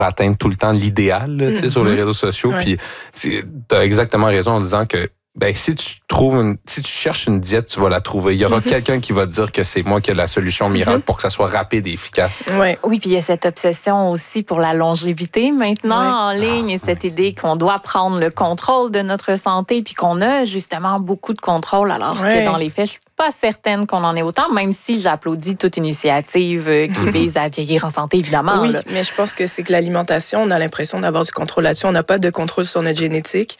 atteindre tout le temps l'idéal là, sur les réseaux sociaux. Puis tu as exactement raison en disant que si tu cherches une diète, tu vas la trouver. Il y aura quelqu'un qui va te dire que c'est moi qui ai la solution miracle pour que ça soit rapide et efficace. Oui, puis il y a cette obsession aussi pour la longévité maintenant en ligne et cette idée qu'on doit prendre le contrôle de notre santé puis qu'on a justement beaucoup de contrôle alors que dans les faits, je suis pas certaine qu'on en ait autant, même si j'applaudis toute initiative qui vise à vieillir en santé, évidemment. Oui, mais je pense que c'est que l'alimentation, on a l'impression d'avoir du contrôle là-dessus. On n'a pas de contrôle sur notre génétique,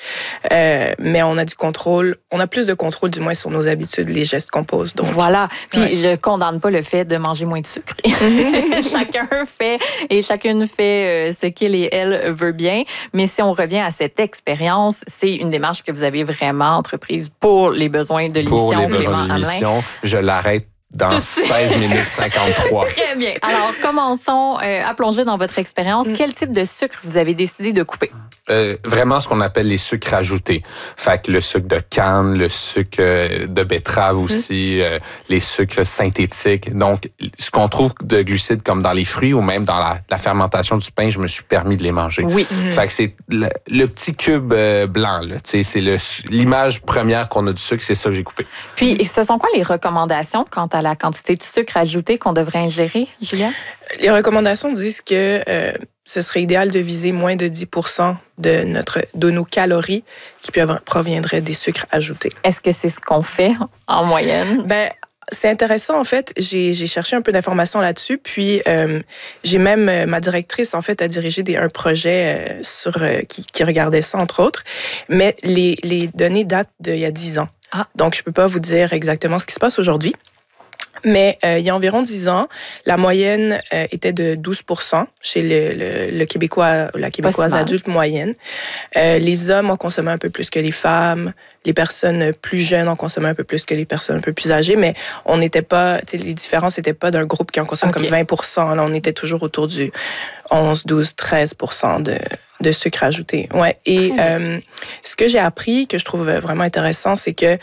mais on a du contrôle, on a plus de contrôle du moins sur nos habitudes, les gestes qu'on pose. Donc. Voilà. Puis je condamne pas le fait de manger moins de sucre. Chacun fait et chacune fait ce qu'il et elle veut bien. Mais si on revient à cette expérience, c'est une démarche que vous avez vraiment entreprise pour les besoins de l'émission. Pour les besoins de l'émission, je l'arrête dans 16 minutes 53. Très bien. Alors, commençons à plonger dans votre expérience. Quel type de sucre vous avez décidé de couper? Vraiment ce qu'on appelle les sucres ajoutés. Fait que le sucre de canne, le sucre de betterave aussi, les sucres synthétiques. Donc, ce qu'on trouve de glucides comme dans les fruits ou même dans la fermentation du pain, je me suis permis de les manger. Oui. Fait que c'est le petit cube blanc. Là. C'est l'image première qu'on a du sucre, c'est ça que j'ai coupé. Puis, ce sont quoi les recommandations quant à la quantité de sucre ajouté qu'on devrait ingérer, Julia? Les recommandations disent que ce serait idéal de viser moins de 10% de nos calories qui proviendraient des sucres ajoutés. Est-ce que c'est ce qu'on fait en moyenne? C'est intéressant, en fait. J'ai cherché un peu d'informations là-dessus, puis j'ai même, ma directrice, en fait, a dirigé un projet qui regardait ça, entre autres, mais les données datent d'il y a 10 ans. Donc, je peux pas vous dire exactement ce qui se passe aujourd'hui. Mais il y a environ 10 ans, la moyenne était de 12% chez le Québécois, la Québécoise adulte moyenne. Les hommes en consommaient un peu plus que les femmes. Les personnes plus jeunes en consommaient un peu plus que les personnes un peu plus âgées. Mais on n'était pas, les différences n'étaient pas d'un groupe qui en consomme comme 20%. Là, on était toujours autour du 11, 12, 13% de sucre ajouté. Ouais. Et ce que j'ai appris, que je trouve vraiment intéressant, c'est que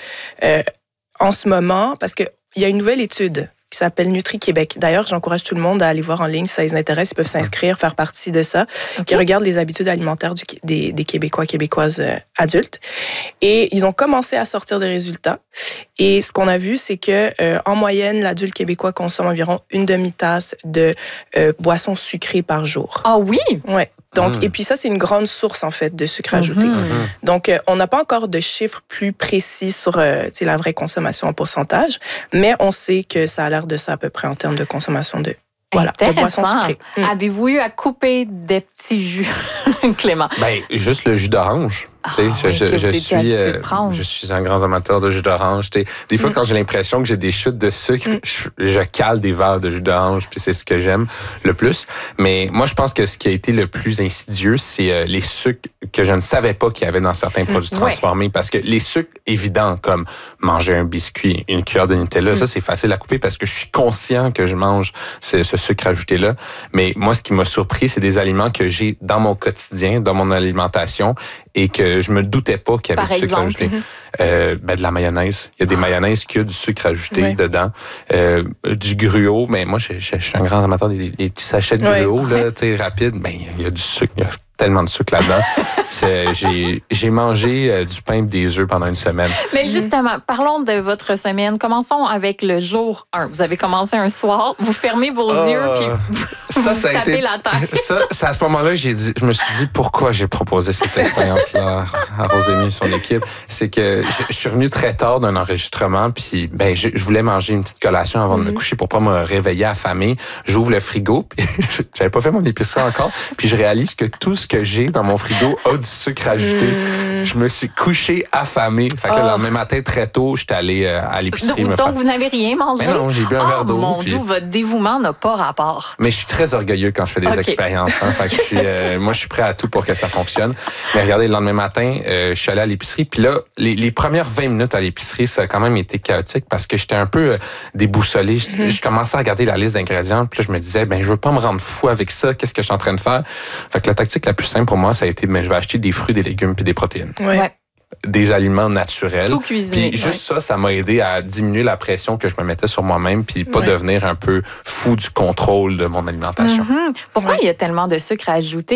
en ce moment, parce que il y a une nouvelle étude qui s'appelle Nutri-Québec. D'ailleurs, j'encourage tout le monde à aller voir en ligne si ça les intéresse. Ils peuvent s'inscrire, faire partie de ça, qui regarde les habitudes alimentaires des Québécois, Québécoises adultes. Et ils ont commencé à sortir des résultats. Et ce qu'on a vu, c'est que en moyenne, l'adulte québécois consomme environ une demi-tasse de boissons sucrées par jour. Ah oui? Ouais. Donc, et puis ça, c'est une grande source, en fait, de sucre ajouté. Donc, on n'a pas encore de chiffres plus précis sur la vraie consommation en pourcentage, mais on sait que ça a l'air de ça à peu près en termes de consommation de boissons sucrées. Avez-vous eu à couper des petits jus, Clément? Juste le jus d'orange. Je suis un grand amateur de jus d'orange. Des fois, quand j'ai l'impression que j'ai des chutes de sucre, je cale des verres de jus d'orange, puis c'est ce que j'aime le plus. Mais moi, je pense que ce qui a été le plus insidieux, c'est les sucres que je ne savais pas qu'il y avait dans certains produits transformés. Parce que les sucres évidents, comme manger un biscuit, une cuillère de Nutella, ça, c'est facile à couper parce que je suis conscient que je mange ce sucre ajouté-là. Mais moi, ce qui m'a surpris, c'est des aliments que j'ai dans mon quotidien, dans mon alimentation, et que je me doutais pas qu'il y avait du sucre ajouté. De la mayonnaise. Il y a des mayonnaises qui ont du sucre ajouté dedans. Du gruau. Mais moi, je suis un grand amateur des petits sachets de gruau, là, rapide. Il y a du sucre. Il y a tellement de sucre là-dedans. J'ai mangé du pain et des œufs pendant une semaine. Mais justement, parlons de votre semaine. Commençons avec le jour 1. Vous avez commencé un soir, vous fermez vos yeux, puis vous tapez la tête. C'est à ce moment-là que je me suis dit pourquoi j'ai proposé cette expérience-là à Rosémie et son équipe. C'est que je suis revenu très tard d'un enregistrement, puis je voulais manger une petite collation avant de me coucher pour pas me réveiller affamé. J'ouvre le frigo, puis j'avais pas fait mon épicerie encore, puis je réalise que tout ce que j'ai dans mon frigo a du sucre ajouté. Je me suis couché affamé. Fait que le lendemain matin, très tôt, j'étais allé à l'épicerie. Donc, vous n'avez rien mangé? Mais non, j'ai bu un verre d'eau. Mon Dieu, votre dévouement n'a pas rapport. Mais je suis très orgueilleux quand je fais des expériences. Fait que moi, je suis prêt à tout pour que ça fonctionne. Mais regardez, le lendemain matin, je suis allé à l'épicerie. Puis là, les premières 20 minutes à l'épicerie, ça a quand même été chaotique parce que j'étais un peu déboussolé. Je commençais à regarder la liste d'ingrédients. Puis là, je me disais, je veux pas me rendre fou avec ça. Qu'est-ce que je suis en train de faire? Fait que la tactique la plus simple pour moi, ça a été, je vais acheter des fruits, des légumes puis des protéines. Des aliments naturels. Tout cuisiné. Puis juste ça m'a aidé à diminuer la pression que je me mettais sur moi-même puis pas devenir un peu fou du contrôle de mon alimentation. Pourquoi il y a tellement de sucre ajouté?